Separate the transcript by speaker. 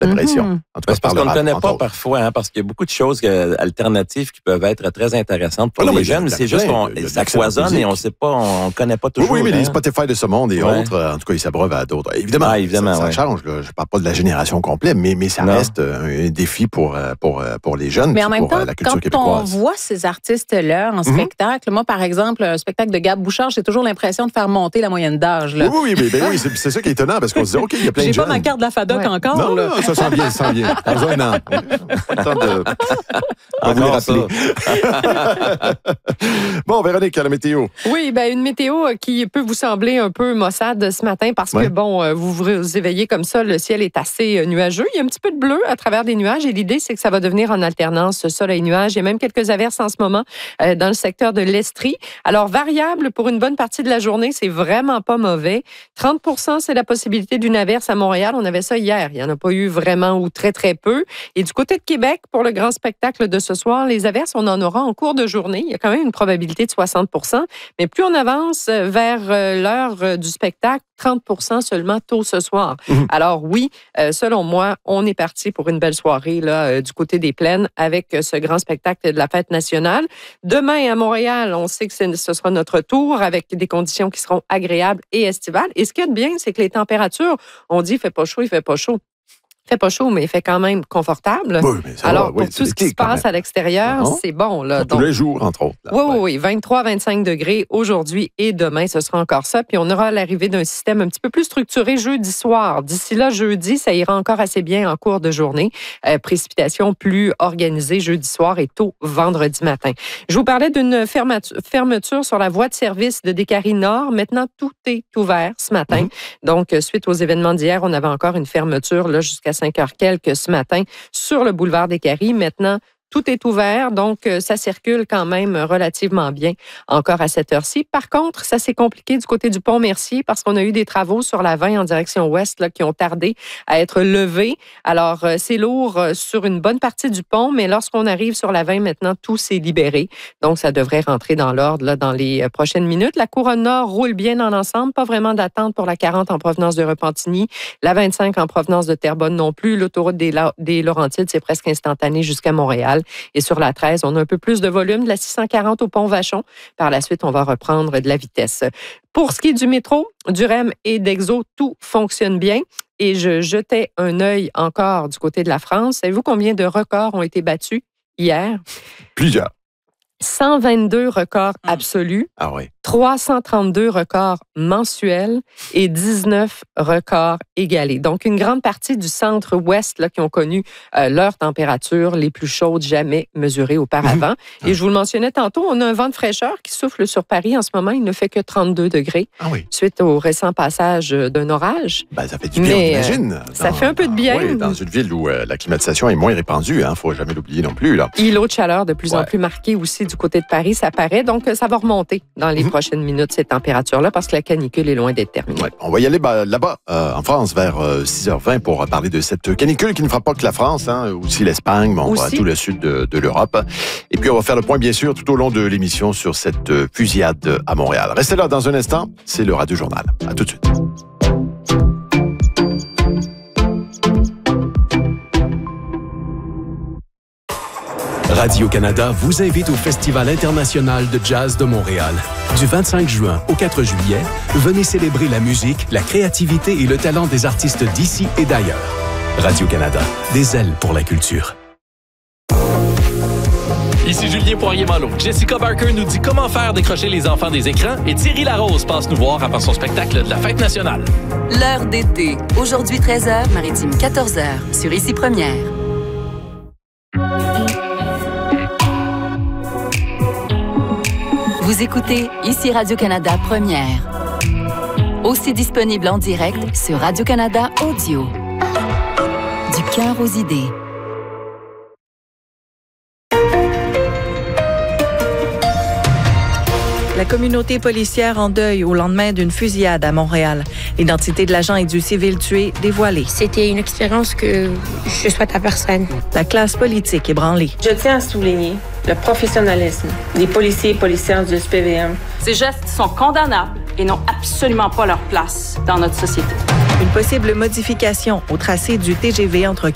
Speaker 1: pression. En tout cas,
Speaker 2: parce qu'on ne connaît pas parfois, parce qu'il y a beaucoup de choses alternatives qui peuvent être très intéressantes pour les jeunes, mais c'est juste que ça cloisonne et on ne connaît pas toujours.
Speaker 1: Oui, mais les Spotify de ce monde et autres, en tout cas, ils s'abreuvent à d'autres. Évidemment, ça change. Là. Je ne parle pas de la génération complète, mais ça reste un défi pour les jeunes,
Speaker 3: mais en même temps,
Speaker 1: la culture québécoise.
Speaker 3: Quand on voit ces artistes-là en spectacle, moi, par exemple, un spectacle de Gab Bouchard, j'ai toujours l'imprestion de faire monter la moyenne d'âge. Là.
Speaker 1: Oui, c'est ça qui est étonnant, parce qu'on se dit, OK, il y a plein de jeunes.
Speaker 3: J'ai pas ma carte de la FADOC encore.
Speaker 1: Non,
Speaker 3: là.
Speaker 1: ça sent bien. Dans un an. Pas le temps de... On vous les rappeler. Bon, Véronique, à la météo.
Speaker 4: Oui, une météo qui peut vous sembler un peu maussade ce matin parce que, vous vous éveillez comme ça, le ciel est assez nuageux. Il y a un petit peu de bleu à travers des nuages et l'idée, c'est que ça va devenir en alternance soleil-nuage. Il y a même quelques averses en ce moment dans le secteur de l'Estrie. Alors, variable pour une bonne partie de la journée, c'est vraiment pas mauvais. 30%, c'est la possibilité d'une averse à Montréal. On avait ça hier. Il n'y en a pas eu vraiment ou très, très peu. Et du côté de Québec, pour le grand spectacle de ce soir, les averses, on en aura en cours de journée. Il y a quand même une probabilité de 60%. Mais plus on avance vers l'heure du spectacle, 30% seulement tôt ce soir. Alors oui, selon moi, on est parti pour une belle soirée là, du côté des Plaines avec ce grand spectacle de la fête nationale. Demain, à Montréal, on sait que ce sera notre tour avec des conditions qui seront agréables et estivales. Et ce qu'il y a de bien, c'est que les températures, on dit, il fait pas chaud, il fait pas chaud. Il fait pas chaud, mais il fait quand même confortable.
Speaker 1: Oui,
Speaker 4: alors, pour tout ce qui se passe à l'extérieur, c'est bon. Là,
Speaker 1: tous les jours, entre autres.
Speaker 4: Là, oui. 23-25 degrés aujourd'hui et demain, ce sera encore ça. Puis on aura l'arrivée d'un système un petit peu plus structuré jeudi soir. D'ici là, jeudi, ça ira encore assez bien en cours de journée. Précipitations plus organisées jeudi soir et tôt vendredi matin. Je vous parlais d'une fermeture sur la voie de service de Décarie Nord. Maintenant, tout est ouvert ce matin. Donc, suite aux événements d'hier, on avait encore une fermeture là, jusqu'à 5h quelques ce matin sur le boulevard Décarie. Maintenant, tout est ouvert, donc ça circule quand même relativement bien encore à cette heure-ci. Par contre, ça s'est compliqué du côté du pont Mercier parce qu'on a eu des travaux sur la 20 en direction ouest là, qui ont tardé à être levés. Alors, c'est lourd sur une bonne partie du pont, mais lorsqu'on arrive sur la 20, maintenant, tout s'est libéré. Donc, ça devrait rentrer dans l'ordre là, dans les prochaines minutes. La Couronne Nord roule bien dans l'ensemble. Pas vraiment d'attente pour la 40 en provenance de Repentigny. La 25 en provenance de Terrebonne non plus. L'autoroute des Laurentides, c'est presque instantané jusqu'à Montréal. Et sur la 13, on a un peu plus de volume, de la 640 au pont Vachon. Par la suite, on va reprendre de la vitesse. Pour ce qui est du métro, du REM et d'Exo, tout fonctionne bien. Et je jetais un œil encore du côté de la France. Savez-vous combien de records ont été battus hier?
Speaker 1: Plusieurs.
Speaker 4: 122 records absolus.
Speaker 1: Ah oui.
Speaker 4: 332 records mensuels et 19 records égalés. Donc, une grande partie du centre-ouest là, qui ont connu leurs températures les plus chaudes jamais mesurées auparavant. Et je vous le mentionnais tantôt, on a un vent de fraîcheur qui souffle sur Paris en ce moment. Il ne fait que 32 degrés suite au récent passage d'un orage.
Speaker 1: Ça fait du bien, on imagine.
Speaker 4: Ça fait un peu de bien.
Speaker 1: Oui, dans une ville où la climatisation est moins répandue, il ne faut jamais l'oublier non plus. Là.
Speaker 4: Îlot de chaleur de plus en plus marqué aussi du côté de Paris, ça paraît. Donc, ça va remonter dans les prochaines minutes, ces températures-là, parce que la canicule est loin d'être terminée.
Speaker 1: On va y aller là-bas, en France, vers 6h20 pour parler de cette canicule qui ne frappe pas que la France, aussi l'Espagne, tout le sud de l'Europe. Et puis, on va faire le point, bien sûr, tout au long de l'émission sur cette fusillade à Montréal. Restez là dans un instant, c'est le Radio Journal. À tout de suite.
Speaker 5: Radio-Canada vous invite au Festival international de jazz de Montréal. Du 25 juin au 4 juillet, venez célébrer la musique, la créativité et le talent des artistes d'ici et d'ailleurs. Radio-Canada, des ailes pour la culture.
Speaker 6: Ici Julien Poirier-Malo. Jessica Barker nous dit comment faire décrocher les enfants des écrans et Thierry Larose passe nous voir avant son spectacle de la Fête nationale.
Speaker 7: L'heure d'été. Aujourd'hui 13h, Maritime 14h, sur Ici Première. Vous écoutez Ici Radio-Canada Première. Aussi disponible en direct sur Radio-Canada Audio. Du cœur aux idées.
Speaker 8: La communauté policière en deuil au lendemain d'une fusillade à Montréal. L'identité de l'agent et du civil tué dévoilée.
Speaker 9: C'était une expérience que je souhaite à personne.
Speaker 8: La classe politique ébranlée.
Speaker 10: Je tiens à souligner le professionnalisme des policiers et policières du SPVM.
Speaker 11: Ces gestes sont condamnables et n'ont absolument pas leur place dans notre société.
Speaker 8: Une possible modification au tracé du TGV entre